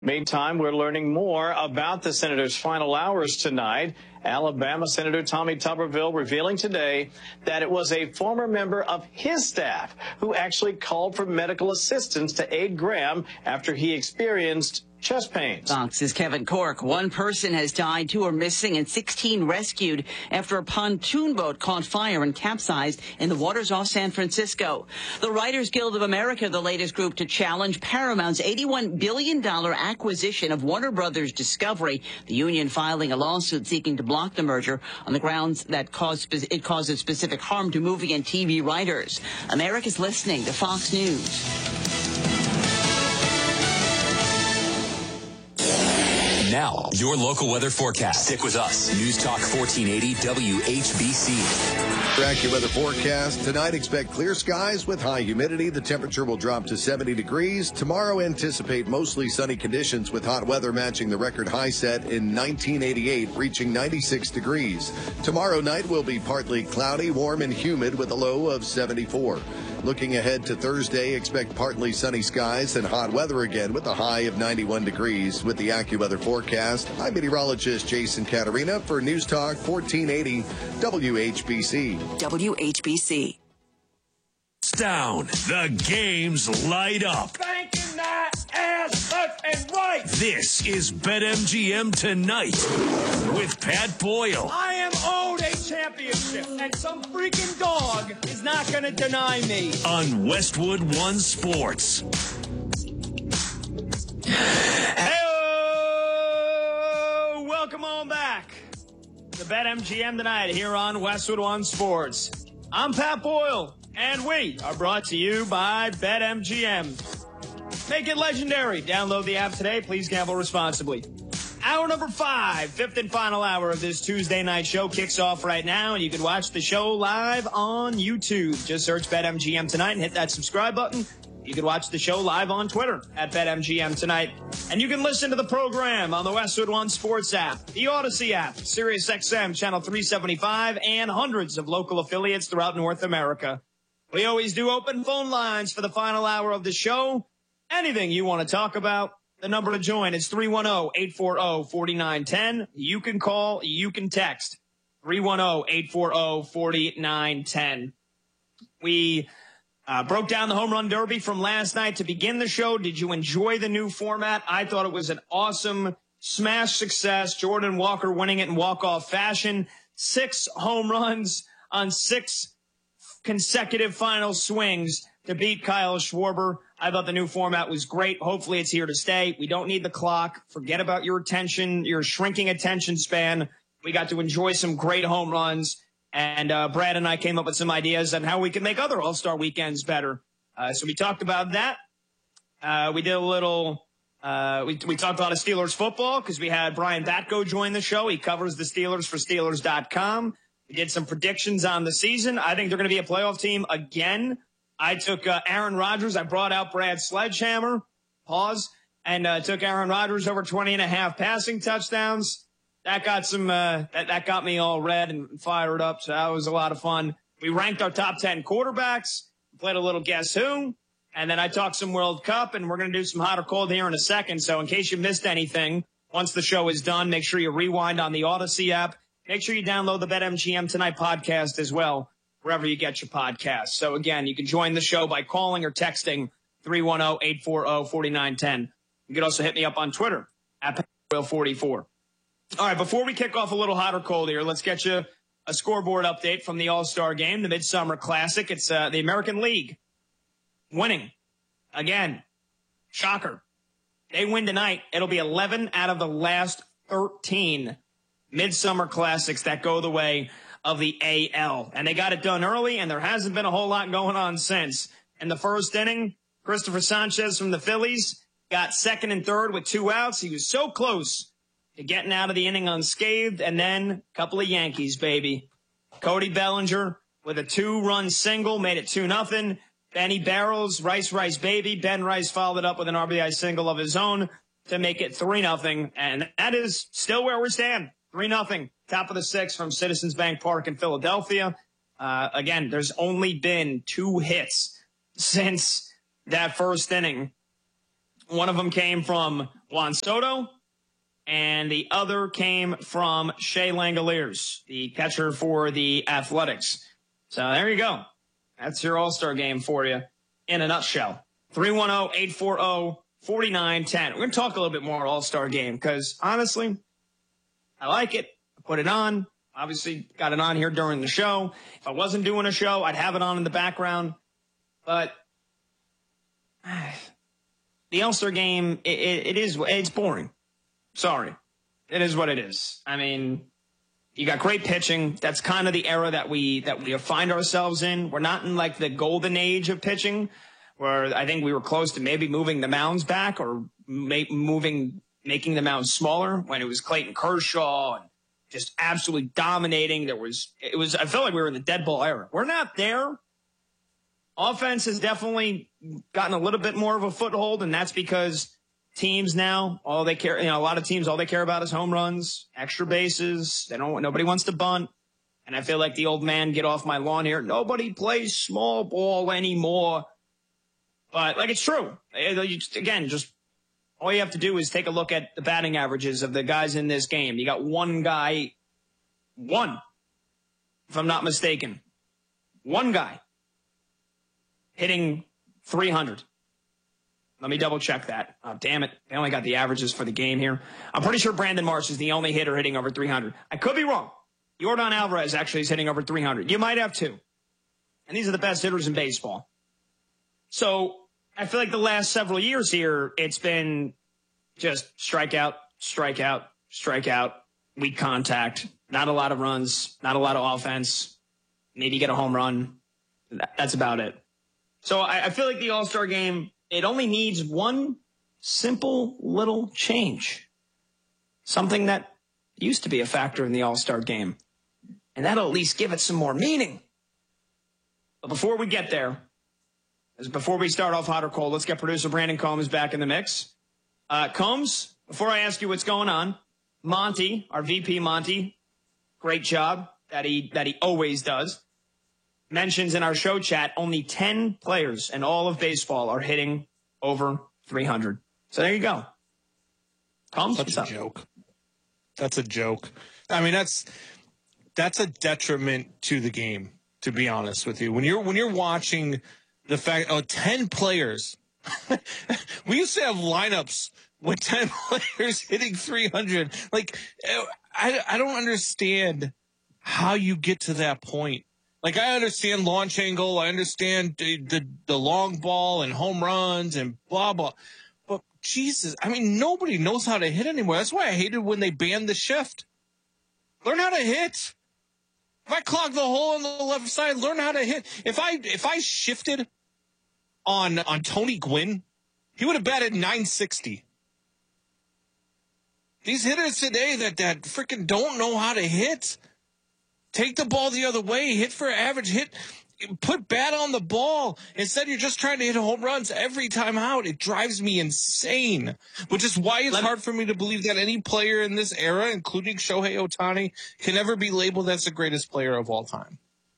Meantime, we're learning more about the senator's final hours tonight. Alabama Senator Tommy Tuberville revealing today that it was a former member of his staff who actually called for medical assistance to aid Graham after he experienced chest pains. Fox's Kevin Cork. One person has died, 2 are missing, and 16 rescued after a pontoon boat caught fire and capsized in the waters off San Francisco. The Writers Guild of America, the latest group to challenge Paramount's $81 billion acquisition of Warner Brothers Discovery. The union filing a lawsuit seeking to block the merger on the grounds that it causes specific harm to movie and TV writers. America's listening to Fox News. Now, your local weather forecast. Stick with us. News Talk 1480 WHBC. Your AccuWeather forecast. Tonight, expect clear skies with high humidity. The temperature will drop to 70 degrees. Tomorrow, anticipate mostly sunny conditions with hot weather matching the record high set in 1988, reaching 96 degrees. Tomorrow night will be partly cloudy, warm, and humid with a low of 74. Looking ahead to Thursday, expect partly sunny skies and hot weather again with a high of 91 degrees. With the AccuWeather forecast, I'm meteorologist Jason Caterina for News Talk 1480 WHBC. WHBC. Down. The games light up. Banking that ass left and right. This is BetMGM Tonight with Pat Boyle. I am owed a championship, and some freaking dog is not going to deny me. On Westwood One Sports. Hey, welcome on back to BetMGM Tonight here on Westwood One Sports. I'm Pat Boyle. And we are brought to you by BetMGM. Make it legendary. Download the app today. Please gamble responsibly. Hour number 5, fifth and final hour of this Tuesday night show kicks off right now, and you can watch the show live on YouTube. Just search BetMGM Tonight and hit that subscribe button. You can watch the show live on Twitter at BetMGM Tonight. And you can listen to the program on the Westwood One Sports app, the Odyssey app, SiriusXM Channel 375, and hundreds of local affiliates throughout North America. We always do open phone lines for the final hour of the show. Anything you want to talk about, the number to join is 310-840-4910. You can call, you can text, 310-840-4910. We broke down the Home Run Derby from last night to begin the show. Did you enjoy the new format? I thought it was an awesome smash success. Jordan Walker winning it in walk-off fashion. 6 home runs on 6 consecutive final swings to beat Kyle Schwarber. I thought the new format was great. Hopefully it's here to stay. We don't need the clock. Forget about your attention, your shrinking attention span. We got to enjoy some great home runs. And Brad and I came up with some ideas on how we can make other All-Star weekends better. So we talked about that. We did a little, we talked about Steelers football because we had Brian Batko join the show. He covers the Steelers for Steelers.com. We did some predictions on the season. I think they're going to be a playoff team again. I took Aaron Rodgers. I brought out Brad Sledgehammer. Pause. And took Aaron Rodgers over 20.5 passing touchdowns. That got some. That got me all red and fired up. So that was a lot of fun. We ranked our top 10 quarterbacks. Played a little Guess Who. And then I talked some World Cup. And we're going to do some hot or cold here in a second. So in case you missed anything, once the show is done, make sure you rewind on the Odyssey app. Make sure you download the BetMGM Tonight podcast as well, wherever you get your podcasts. So, again, you can join the show by calling or texting 310-840-4910. You can also hit me up on Twitter at PatWhale44. All right, before we kick off a little hot or cold here, let's get you a scoreboard update from the All-Star Game, the Midsummer Classic. It's the American League winning. Again, shocker. They win tonight. It'll be 11 out of the last 13 Midsummer Classics that go the way of the AL. And they got it done early, and there hasn't been a whole lot going on since. In the first inning, Christopher Sanchez from the Phillies got second and third with 2 outs. He was so close to getting out of the inning unscathed. And then a couple of Yankees, baby. Cody Bellinger with a 2-run single made it 2-0. Benny Barrels, Rice Baby. Ben Rice followed it up with an RBI single of his own to make it 3-0. And that is still where we stand. 3-0, top of the 6th from Citizens Bank Park in Philadelphia. Again, there's only been 2 hits since that first inning. One of them came from Juan Soto, and the other came from Shea Langoliers, the catcher for the Athletics. So there you go. That's your All-Star game for you in a nutshell. 310-840-4910. We're going to talk a little bit more All-Star game because, honestly, I like it. I put it on. Obviously, got it on here during the show. If I wasn't doing a show, I'd have it on in the background. But the All-Star game, it's boring. Sorry. It is what it is. I mean, you got great pitching. That's kind of the era that we find ourselves in. We're not in like the golden age of pitching, where I think we were close to maybe moving the mounds back or making the mounds smaller when it was Clayton Kershaw and just absolutely dominating. I felt like we were in the dead ball era. We're not there. Offense has definitely gotten a little bit more of a foothold, and that's because teams now, a lot of teams, all they care about is home runs, extra bases. Nobody wants to bunt. And I feel like the old man, get off my lawn here. Nobody plays small ball anymore. But it's true. Again, just all you have to do is take a look at the batting averages of the guys in this game. You got one guy, if I'm not mistaken, one guy hitting 300. Let me double check that. Oh, damn it. They only got the averages for the game here. I'm pretty sure Brandon Marsh is the only hitter hitting over 300. I could be wrong. Yordan Alvarez actually is hitting over 300. You might have two. And these are the best hitters in baseball. So I feel like the last several years here, it's been just strikeout, strikeout, strikeout, weak contact, not a lot of runs, not a lot of offense, maybe get a home run. That's about it. So I feel like the All-Star game, it only needs one simple little change. Something that used to be a factor in the All-Star game. And that'll at least give it some more meaning. But before we get there, before we start off hot or cold, let's get producer Brandon Combs back in the mix. Combs, before I ask you what's going on, Monty, our VP Monty, great job that he always does, mentions in our show chat only 10 players in all of baseball are hitting over 300. So there you go. Combs, Such a joke. That's a joke. I mean, that's a detriment to the game, to be honest with you. When you're watching the fact, 10 players. We used to have lineups with 10 players hitting 300. I don't understand how you get to that point. I understand launch angle. I understand the long ball and home runs and blah, blah. But, Jesus, I mean, nobody knows how to hit anymore. That's why I hated when they banned the shift. Learn how to hit. If I clog the hole on the left side, learn how to hit. If I shifted on Tony Gwynn, he would have batted 960. These hitters today that freaking don't know how to hit. Take the ball the other way, hit for average, put bat on the ball. Instead, you're just trying to hit home runs every time out. It drives me insane, which is why it's hard for me to believe that any player in this era, including Shohei Ohtani, can ever be labeled as the greatest player of all time.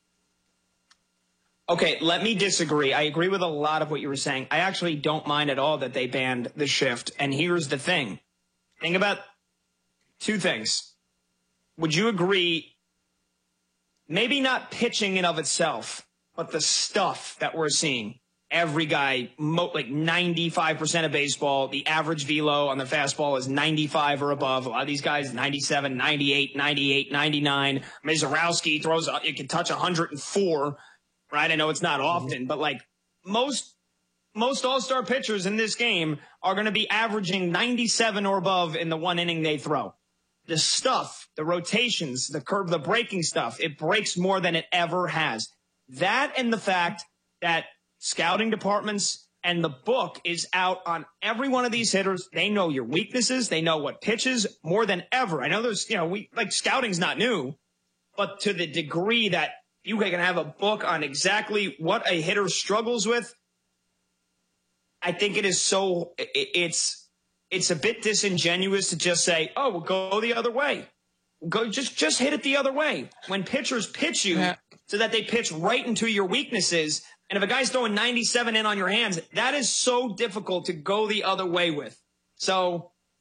Okay, let me disagree. I agree with a lot of what you were saying. I actually don't mind at all that they banned the shift. And here's the thing. Think about two things. Would you agree? Maybe not pitching in of itself, but the stuff that we're seeing. Every guy, 95% of baseball, the average velo on the fastball is 95 or above. A lot of these guys, 97, 98, 98, 99. Mazurowski throws, you can touch 104, right? I know it's not often, but most all-star pitchers in this game are going to be averaging 97 or above in the one inning they throw. The stuff, the rotations, the curve, the breaking stuff, it breaks more than it ever has. That and the fact that scouting departments and the book is out on every one of these hitters. They know your weaknesses. They know what pitches more than ever. I know there's, scouting's not new, but to the degree that you can have a book on exactly what a hitter struggles with, I think it is so, it's a bit disingenuous to just say, oh, we'll go the other way. Go just hit it the other way. When pitchers pitch you so that they pitch right into your weaknesses, and if a guy's throwing 97 in on your hands, that is so difficult to go the other way with. So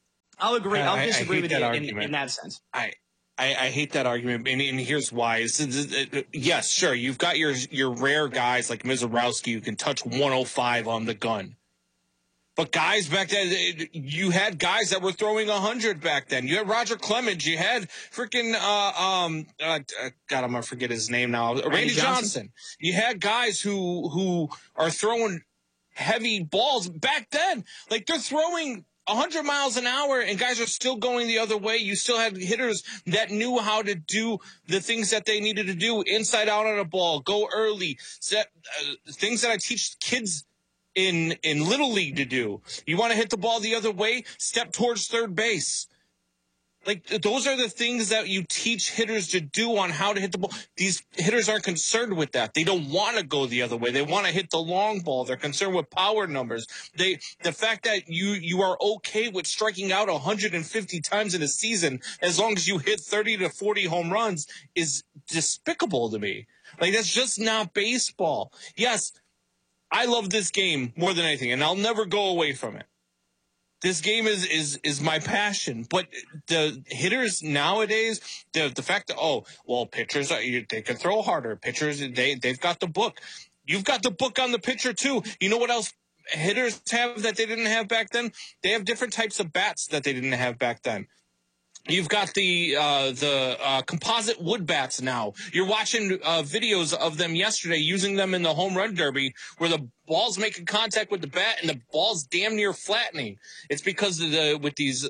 I'll agree. I'll disagree with you in that sense. I hate that argument, and here's why. Yes, sure, you've got your rare guys like Mizorowski who can touch 105 on the gun. But guys back then, you had guys that were throwing 100 back then. You had Roger Clemens. You had freaking God, I'm gonna forget his name now. Randy Johnson. You had guys who are throwing heavy balls back then. Like they're throwing 100 miles an hour, and guys are still going the other way. You still had hitters that knew how to do the things that they needed to do, inside out on a ball, go early, things that I teach kids in Little League to do. You want to hit the ball the other way, step towards third base. Like, those are the things that you teach hitters to do on how to hit the ball. These hitters aren't concerned with that. They don't want to go the other way. They want to hit the long ball. They're concerned with power numbers. The fact that you are okay with striking out 150 times in a season as long as you hit 30 to 40 home runs is despicable to me. Like, that's just not baseball. Yes, I love this game more than anything, and I'll never go away from it. This game is my passion, but the hitters nowadays, the fact that, pitchers, they can throw harder. Pitchers, they've got the book. You've got the book on the pitcher too. You know what else hitters have that they didn't have back then? They have different types of bats that they didn't have back then. You've got the composite wood bats now. You're watching videos of them yesterday using them in the home run derby where the ball's making contact with the bat and the ball's damn near flattening. It's because of with these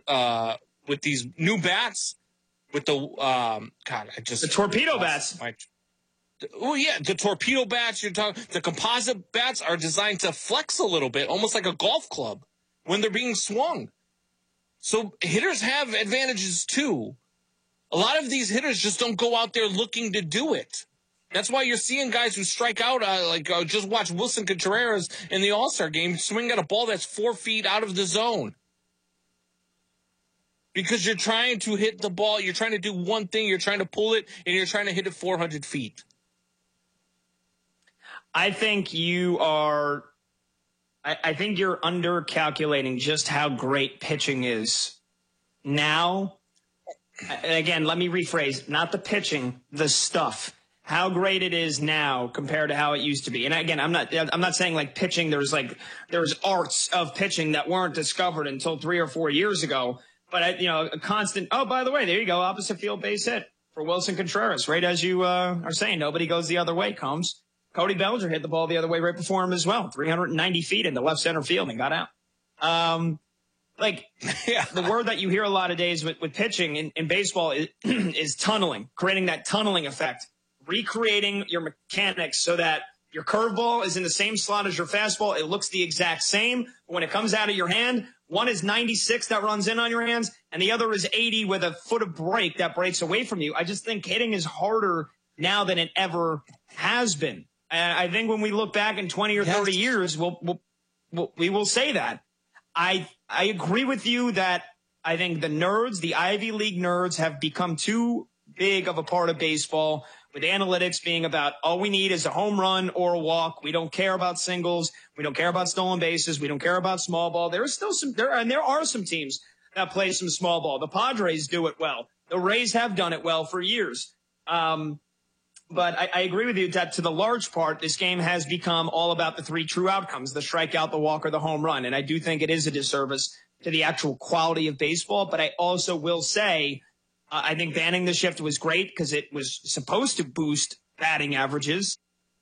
new bats with the the torpedo bats. The torpedo bats. The composite bats are designed to flex a little bit, almost like a golf club when they're being swung. So hitters have advantages too. A lot of these hitters just don't go out there looking to do it. That's why you're seeing guys who strike out, just watch Wilson Contreras in the All-Star game swing at a ball that's 4 feet out of the zone. Because you're trying to hit the ball, you're trying to do one thing, you're trying to pull it, and you're trying to hit it 400 feet. I think you're under-calculating just how great pitching is now. And again, let me rephrase, not the pitching, the stuff. How great it is now compared to how it used to be. And again, I'm not saying like pitching, there's arts of pitching that weren't discovered until 3 or 4 years ago. But a constant, by the way, there you go, opposite field base hit for Wilson Contreras, right as you are saying, nobody goes the other way, Combs. Cody Bellinger hit the ball the other way right before him as well, 390 feet into left center field and got out. The word that you hear a lot of days with pitching in baseball is tunneling, creating that tunneling effect, recreating your mechanics so that your curveball is in the same slot as your fastball. It looks the exact same. But when it comes out of your hand, one is 96 that runs in on your hands, and the other is 80 with a foot of break that breaks away from you. I just think hitting is harder now than it ever has been. And I think when we look back in 20 or 30 years, we will say that. I agree with you that I think the nerds, the Ivy League nerds, have become too big of a part of baseball, with analytics being about all we need is a home run or a walk. We don't care about singles. We don't care about stolen bases. We don't care about small ball. There are some teams that play some small ball. The Padres do it well. The Rays have done it well for years. But I agree with you that to the large part, this game has become all about the 3 true outcomes, the strikeout, the walk, or the home run. And I do think it is a disservice to the actual quality of baseball. But I also will say, I think banning the shift was great because it was supposed to boost batting averages.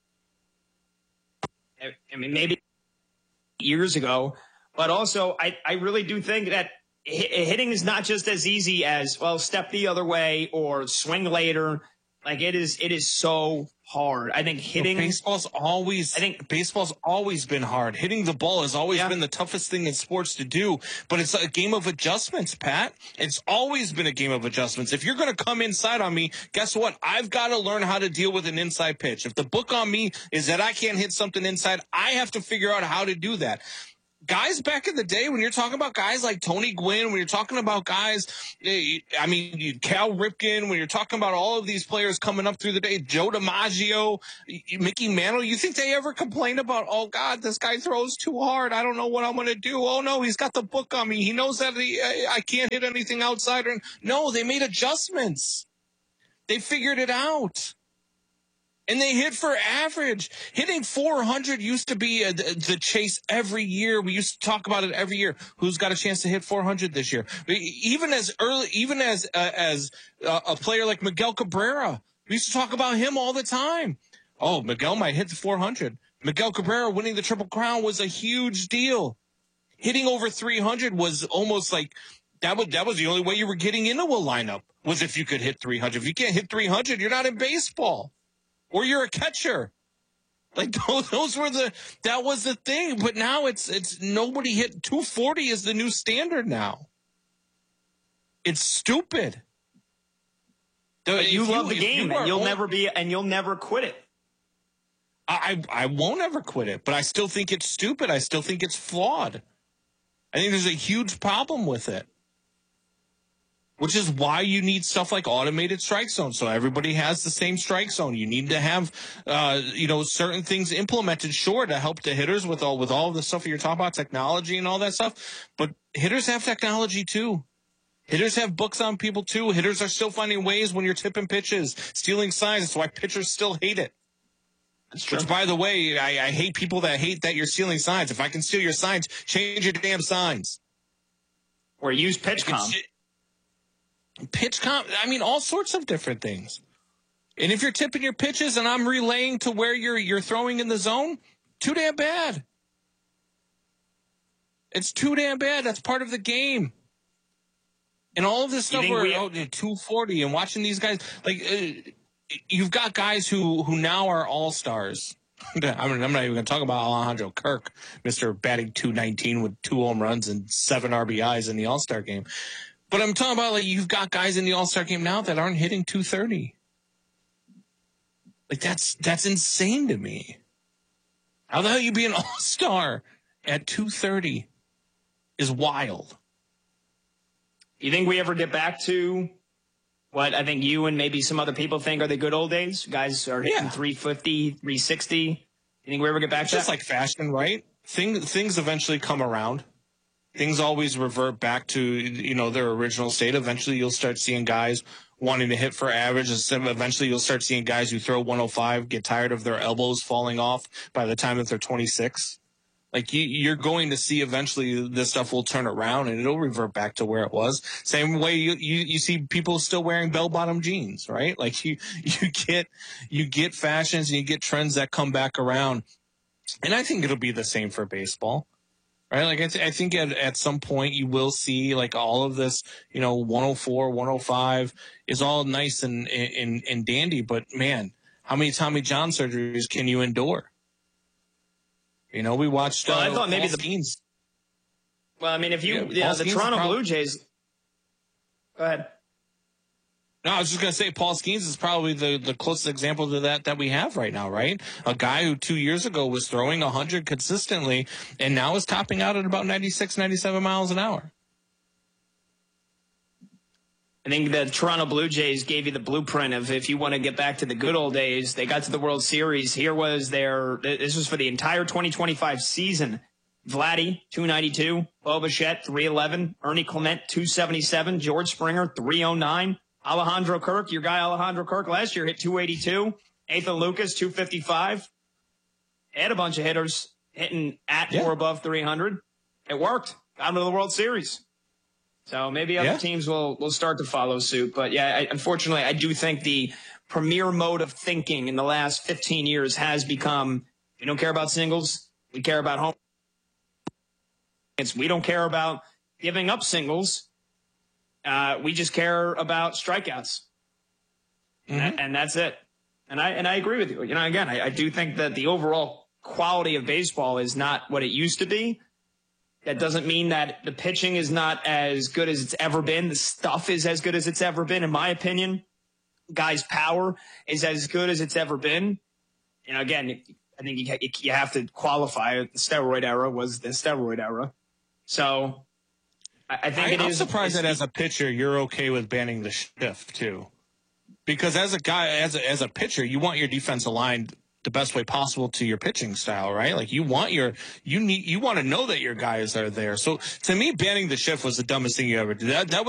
I mean, maybe years ago. But also, I really do think that hitting is not just as easy as, step the other way or swing later. Like it is so hard. I think hitting baseball's always been hard. Hitting the ball has always been the toughest thing in sports to do, but it's a game of adjustments, Pat. It's always been a game of adjustments. If you're going to come inside on me, guess what? I've got to learn how to deal with an inside pitch. If the book on me is that I can't hit something inside, I have to figure out how to do that. guys back in the day, when you're talking about guys like Tony Gwynn, when you're talking about guys, I mean, Cal Ripken, when you're talking about all of these players coming up through the day, Joe DiMaggio, Mickey Mantle, you think they ever complained about, oh, God, this guy throws too hard. I don't know what I'm going to do. Oh, no, he's got the book on me. He knows that I can't hit anything outside. No, they made adjustments. They figured it out. And they hit for average. Hitting 400 used to be the chase every year. We used to talk about it every year. Who's got a chance to hit 400 this year? Even as a player like Miguel Cabrera, we used to talk about him all the time. Oh, Miguel might hit the 400. Miguel Cabrera winning the Triple Crown was a huge deal. Hitting over 300 was almost like that was the only way you were getting into a lineup, was if you could hit 300. If you can't hit 300, you're not in baseball. Or you're a catcher. Like that was the thing. But now it's nobody hit 240 is the new standard now. It's stupid. But you love the game and you'll never quit it. I won't ever quit it, but I still think it's stupid. I still think it's flawed. I think there's a huge problem with it. Which is why you need stuff like automated strike zone, so everybody has the same strike zone. You need to have, certain things implemented, sure, to help the hitters with all of the stuff you're talking about, technology and all that stuff. But hitters have technology too. Hitters have books on people too. Hitters are still finding ways when you're tipping pitches, stealing signs. That's why pitchers still hate it. That's true. Which, by the way, I hate people that hate that you're stealing signs. If I can steal your signs, change your damn signs. Or use PitchCom. PitchCom, I mean, all sorts of different things. And if you're tipping your pitches and I'm relaying to where you're throwing in the zone, too damn bad. It's too damn bad. That's part of the game. And all of this stuff where 240 and watching these guys, like you've got guys who now are all-stars. I'm not even going to talk about Alejandro Kirk, Mr. batting .219 with 2 home runs and 7 RBIs in the All-Star game. But I'm talking about, like, you've got guys in the All-Star game now that aren't hitting 230. Like, that's insane to me. How the hell you be an All-Star at 230 is wild. You think we ever get back to what I think you and maybe some other people think are the good old days? Guys are hitting 350, 360. You think we ever get back to that? Just like fashion, right? Things eventually come around. Things always revert back to, their original state. Eventually you'll start seeing guys wanting to hit for average. Eventually you'll start seeing guys who throw 105 get tired of their elbows falling off by the time that they're 26. Like you're going to see eventually this stuff will turn around and it'll revert back to where it was. Same way you see people still wearing bell-bottom jeans, right? Like you get fashions and you get trends that come back around. And I think it'll be the same for baseball. Right, like I think at some point you will see like all of this, 104, 105 is all nice and dandy, but man, how many Tommy John surgeries can you endure? We watched. Well, I thought maybe Paul Skeens. Well, I mean, if the Toronto Blue Jays. Go ahead. No, I was just going to say Paul Skeens is probably the closest example to that we have right now, right? A guy who 2 years ago was throwing 100 consistently and now is topping out at about 96, 97 miles an hour. I think the Toronto Blue Jays gave you the blueprint of if you want to get back to the good old days. They got to the World Series. This was for the entire 2025 season. Vladdy, 292. Bo Bichette, 311. Ernie Clement, 277. George Springer, 309. Alejandro Kirk, your guy Alejandro Kirk last year hit 282. Nathan Lucas, 255. Had a bunch of hitters hitting at or above 300. It worked. Got into the World Series. So maybe other teams will start to follow suit. But unfortunately, I do think the premier mode of thinking in the last 15 years has become, we don't care about singles. We care about home. We don't care about giving up singles. We just care about strikeouts, and that's it. And I agree with you. Again, I do think that the overall quality of baseball is not what it used to be. That doesn't mean that the pitching is not as good as it's ever been. The stuff is as good as it's ever been, in my opinion. Guys' power is as good as it's ever been. Again, I think you have to qualify it. The steroid era was the steroid era. So I think I'm surprised that as a pitcher, you're okay with banning the shift too. Because as a guy, as a pitcher, you want your defense aligned the best way possible to your pitching style, right? Like you want to know that your guys are there. So to me, banning the shift was the dumbest thing you ever did. That